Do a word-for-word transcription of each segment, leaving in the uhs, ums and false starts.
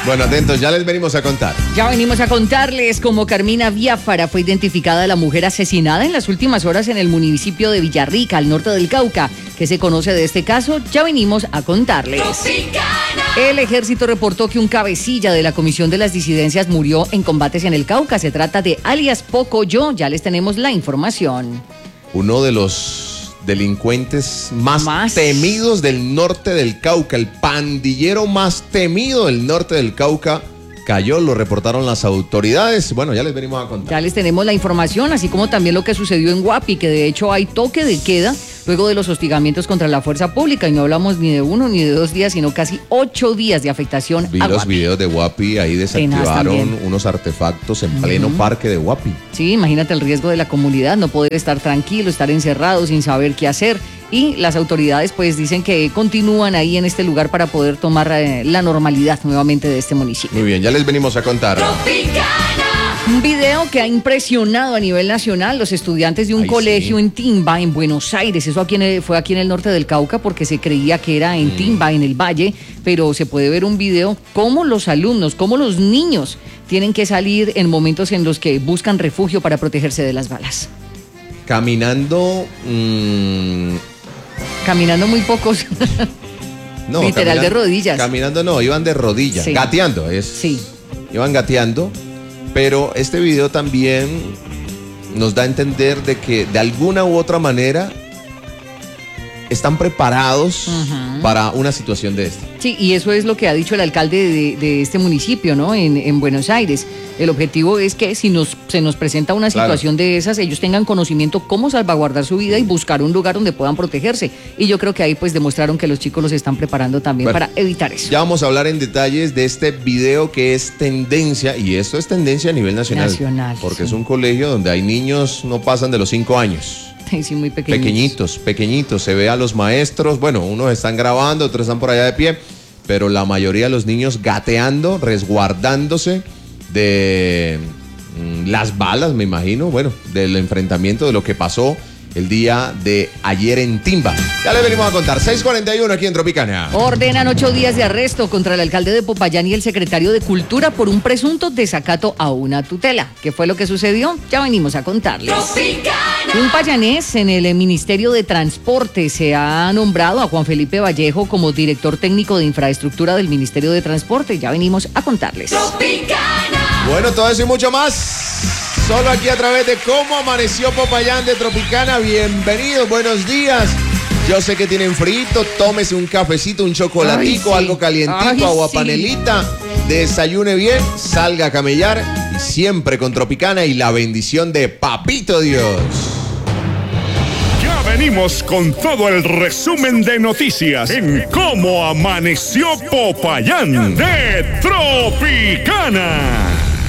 Bueno, atentos, ya les venimos a contar. Ya venimos a contarles cómo Carmina Biafara fue identificada la mujer asesinada en las últimas horas en el municipio de Villarrica, al norte del Cauca. ¿Qué se conoce de este caso? Ya venimos a contarles. Tropicana. El ejército reportó que un cabecilla de la Comisión de las Disidencias murió en combates en el Cauca. Se trata de alias Pocoyo. Ya les tenemos la información. Uno de los delincuentes más, más temidos del norte del Cauca, el pandillero más temido del norte del Cauca, cayó, lo reportaron las autoridades. Bueno, ya les venimos a contar. Ya les tenemos la información, así como también lo que sucedió en Guapi, que de hecho hay toque de queda luego de los hostigamientos contra la fuerza pública, y no hablamos ni de uno ni de dos días, sino casi ocho días de afectación. Vi a los Guapi. videos de Guapi, ahí desactivaron unos artefactos en uh-huh. pleno parque de Guapi. Sí, imagínate el riesgo de la comunidad, no poder estar tranquilo, estar encerrado sin saber qué hacer. Y las autoridades pues dicen que continúan ahí en este lugar para poder tomar eh, la normalidad nuevamente de este municipio. Muy bien, ya les venimos a contar. Tropicana. Un video que ha impresionado a nivel nacional los estudiantes de un Ay, colegio sí. en Timba, en Buenos Aires. Eso aquí en el, fue aquí en el norte del Cauca porque se creía que era en mm. Timba, en el Valle, pero se puede ver un video cómo los alumnos, cómo los niños tienen que salir en momentos en los que buscan refugio para protegerse de las balas. Caminando... Mmm... Caminando muy pocos. No, literal de rodillas. Caminando no, iban de rodillas, sí. gateando. Es, sí. Iban gateando, pero este video también nos da a entender de que de alguna u otra manera están preparados uh-huh. para una situación de esta. Sí, y eso es lo que ha dicho el alcalde de, de este municipio, ¿no? En, en Buenos Aires. El objetivo es que si nos, se nos presenta una situación claro. de esas, ellos tengan conocimiento cómo salvaguardar su vida y buscar un lugar donde puedan protegerse. Y yo creo que ahí pues demostraron que los chicos los están preparando también bueno, para evitar eso. Ya vamos a hablar en detalles de este video que es tendencia, y esto es tendencia a nivel nacional. Nacional, Porque sí. es un colegio donde hay niños no pasan de los cinco años. Sí, sí, muy pequeñitos. Pequeñitos, pequeñitos. Se ve a los maestros, bueno, unos están grabando, otros están por allá de pie, pero la mayoría de los niños gateando, resguardándose de mm, las balas, me imagino, bueno, del enfrentamiento de lo que pasó el día de ayer en Timba. Ya le venimos a contar. seis cuarenta y uno aquí en Tropicana. Ordenan ocho días de arresto contra el alcalde de Popayán y el secretario de Cultura por un presunto desacato a una tutela. ¿Qué fue lo que sucedió? Ya venimos a contarles. Tropicana. Un payanés en el Ministerio de Transporte se ha nombrado a Juan Felipe Vallejo como director técnico de infraestructura del Ministerio de Transporte. Ya venimos a contarles. Tropicana. Bueno, todo eso y mucho más. Solo aquí a través de Cómo Amaneció Popayán de Tropicana. Bienvenidos, buenos días. Yo sé que tienen frito, tómese un cafecito, un chocolatico, Ay, sí. algo calientito, Ay, agua sí. panelita. Desayune bien, salga a camellar y siempre con Tropicana y la bendición de Papito Dios. Ya venimos con todo el resumen de noticias en Cómo Amaneció Popayán de Tropicana.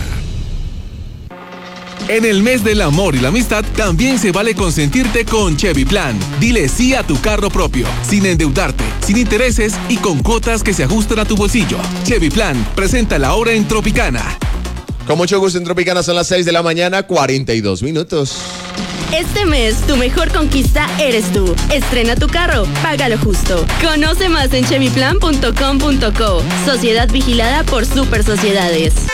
En el mes del amor y la amistad, también se vale consentirte con Chevy Plan. Dile sí a tu carro propio, sin endeudarte, sin intereses y con cuotas que se ajustan a tu bolsillo. Chevy Plan, presenta la hora en Tropicana. Con mucho gusto en Tropicana, son las seis de la mañana, cuarenta y dos minutos. Este mes, tu mejor conquista eres tú. Estrena tu carro, págalo justo. Conoce más en chevy plan punto com punto co. Sociedad vigilada por Super Sociedades.